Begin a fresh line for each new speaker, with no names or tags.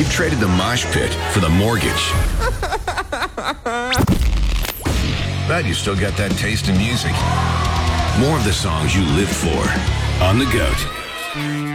You've traded the mosh pit for the mortgage. But you still got that taste in music. More of the songs you lived for on The Goat.